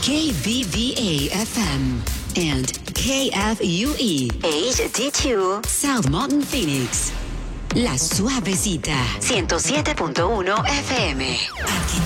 KBVA FM and KFUE HD2 South Mountain Phoenix. La Suavecita 107.1 FM. Aquí